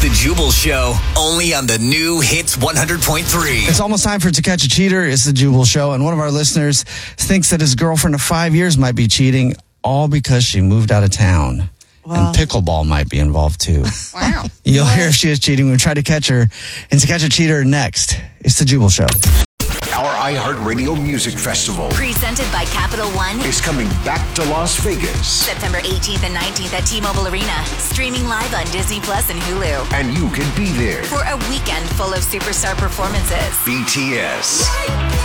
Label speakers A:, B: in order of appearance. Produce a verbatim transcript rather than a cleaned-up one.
A: The Jubal Show, only on the new Hits one hundred point three.
B: It's almost time for To Catch a Cheater. It's the Jubal Show, and one of our listeners thinks that his girlfriend of five years might be cheating, all because she moved out of town. Well, and pickleball might be involved, too.
C: Wow.
B: You'll hear if she is cheating. We'll try to catch her. And To Catch a Cheater next. It's the Jubal Show.
D: Our iHeartRadio Music Festival,
E: presented by Capital One,
D: is coming back to Las Vegas.
E: September eighteenth and nineteenth at T-Mobile Arena. Streaming live on Disney Plus and Hulu.
D: And you can be there
E: for a weekend full of superstar performances.
D: B T S,